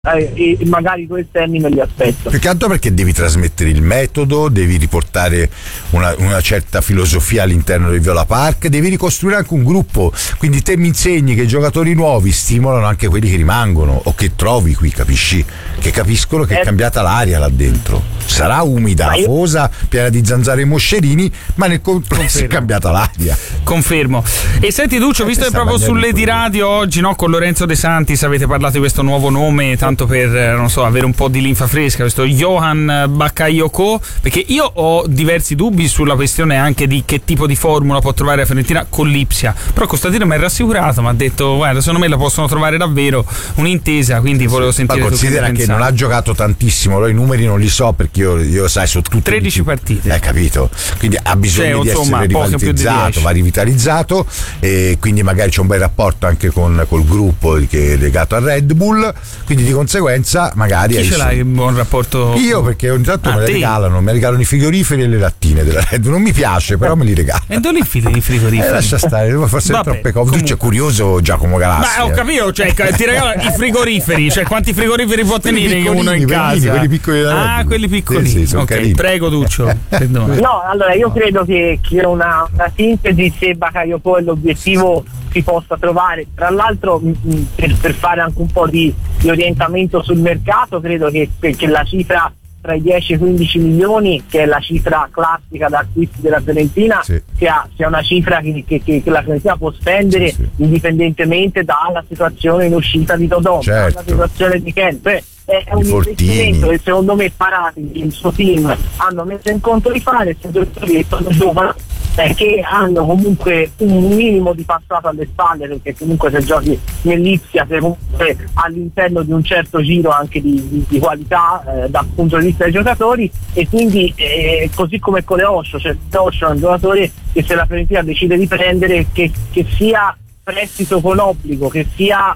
e magari questi anni me li aspetto. Più che altro perché devi trasmettere il metodo, devi riportare una certa filosofia all'interno del Viola Park, devi ricostruire anche un gruppo, quindi te mi insegni che i giocatori nuovi stimolano anche quelli che rimangono o che trovi qui, capisci? Che capiscono che è cambiata l'aria là dentro, sarà umida, afosa, piena di zanzare e moscerini, ma nel complesso è cambiata l'aria. Confermo. E senti Duccio, visto che proprio su Lady Radio oggi, no, con Lorenzo De Santis avete parlato di questo nuovo nome, tanto per, non so, avere un po' di linfa fresca, questo Johan Bakayoko, perché io ho diversi dubbi sulla questione anche di che tipo di formula può trovare la Fiorentina con l'Ipsia, però Costantino mi ha rassicurato, mi ha detto guarda, secondo me la possono trovare davvero un'intesa, quindi volevo sentire. Ma considera che non ha giocato tantissimo, allora i numeri non li so perché io sai, sono tutte 13 partite. Capito? Quindi ha bisogno di essere rivitalizzato, va rivitalizzato, e quindi magari c'è un bel rapporto anche col gruppo che è legato a Red Bull, quindi di conseguenza magari chi ce l'hai un buon rapporto? Io, perché ogni tanto mi regalano i frigoriferi e le lattine della Red Bull, non mi piace, però me li regalano. E dove li fidi i frigoriferi? Lascia stare, devo fare sempre troppe cose. Tu c'è curioso Giacomo Galassi. Ma ho capito, cioè ti regalano i frigoriferi, cioè quanti frigoriferi può tenere uno in casa? Quelli piccoli da Red Bull. Quelli piccolini. Sì, ok, carini. prego Duccio. No, allora io credo che una sintesi, se Bakayoko è l'obiettivo, si possa trovare. Tra l'altro per fare anche un po' di orientamento sul mercato, credo che la cifra tra i 10 e i 15 milioni, che è la cifra classica da acquisti della Fiorentina, sia una cifra che la Fiorentina può spendere indipendentemente dalla situazione in uscita di Totò, dalla situazione di Ken. È un investimento che secondo me Parati, il suo team, hanno messo in conto di fare, giocatori giovani che hanno comunque un minimo di passato alle spalle, perché comunque se giochi nell'Ipsia sei comunque all'interno di un certo giro anche di qualità dal punto di vista dei giocatori, e quindi così come con le Osho, cioè Osho è un giocatore che se la Fiorentina decide di prendere, che sia prestito con obbligo, che sia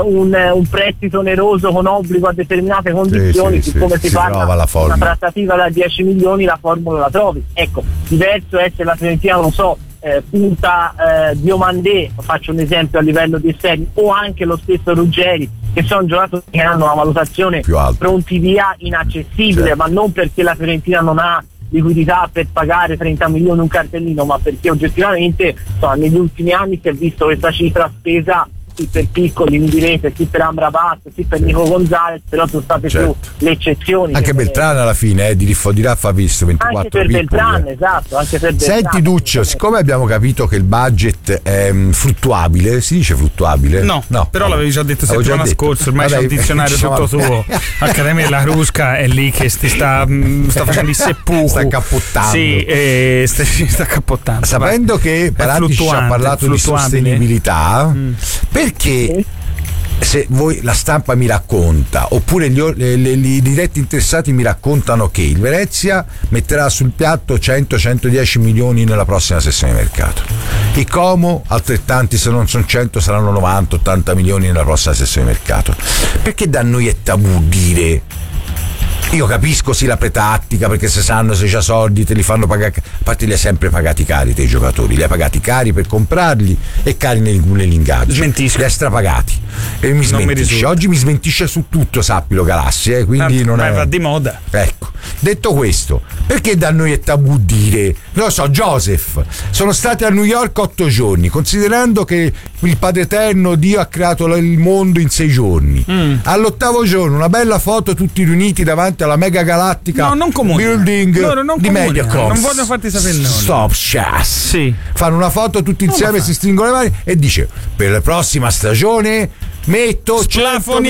un prestito oneroso con obbligo a determinate condizioni, siccome si parla una trattativa da 10 milioni, la formula la trovi. Ecco, diverso è se la Fiorentina, non so, punta Diomandé, faccio un esempio a livello di esterni, o anche lo stesso Ruggeri, che sono giocatori che hanno una valutazione pronti via inaccessibile, ma non perché la Fiorentina non ha liquidità per pagare 30 milioni un cartellino, ma perché oggettivamente negli ultimi anni si è visto questa cifra spesa sì per piccoli, mi direte, sì per Amrabat, sì per Nico Gonzalez, però sono state più le eccezioni. Anche Beltrán alla fine di Raffa ha visto 24 anche per piccoli. Beltrán, esatto, anche per Beltrán. Senti Duccio, siccome abbiamo capito che il budget è fluttuabile, si dice fluttuabile? No, però l'avevi già detto settimana scorsa, ormai c'è un dizionario tutto tuo. Accademia della Rusca è lì che sta facendo il seppuku. Sta cappottando. Sì, sta cappottando. Sapendo che Parati ci ha parlato di sostenibilità, perché se voi, la stampa mi racconta, oppure i diretti interessati mi raccontano che il Venezia metterà sul piatto 100-110 milioni nella prossima sessione di mercato, i Como altrettanti, se non sono 100 saranno 90-80 milioni nella prossima sessione di mercato. Perché da noi è tabù dire? Io capisco sì la pretattica, perché se sanno se c'ha soldi te li fanno pagare, a parte li hai sempre pagati cari te i giocatori, li hai pagati cari per comprarli e cari nell'ingaggio, smentisco, li hai strapagati e mi smentisce, oggi mi smentisce su tutto, sappilo Galassi, quindi non è, va di moda. Ecco, detto questo, perché da noi è tabù dire, non lo so, Joseph, sono stati a New York 8 giorni, considerando che il Padre Eterno, Dio ha creato il mondo in 6 giorni, all'8° giorno una bella foto tutti riuniti davanti alla mega galattica building di Mediacom. Non voglio farti sapere nulla. Stop chess. Sì. Fanno una foto tutti insieme, si stringono le mani e dice: per la prossima stagione metto 100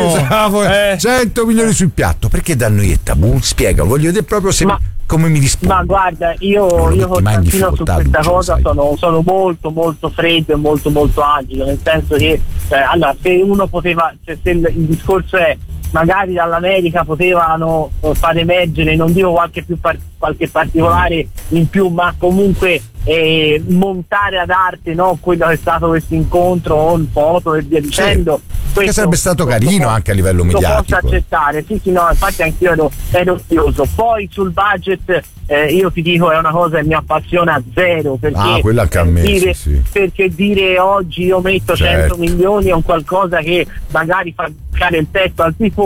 milioni sul piatto. Perché da noi è tabù? Spiega, voglio vedere proprio se come mi rispondi. Ma guarda, io Costantino su questa cosa sono molto molto freddo e molto molto agile, nel senso che allora, se uno poteva, se il discorso è magari dall'America potevano far emergere, non dico qualche particolare in più, ma comunque montare ad arte, no, quello che è stato questo incontro con foto e via dicendo. Che sarebbe stato carino anche a livello mediatico. Lo posso accettare, sì, no, infatti anch'io ero curioso. Poi sul budget io ti dico, è una cosa che mi appassiona zero, perché quella anche a me, sì. Perché dire oggi io metto 100 milioni è un qualcosa che magari fa toccare il petto al tifoso.